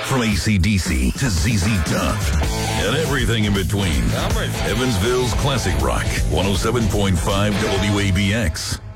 From AC/DC to ZZ Top and everything in between. Evansville's Classic Rock, 107.5 WABX.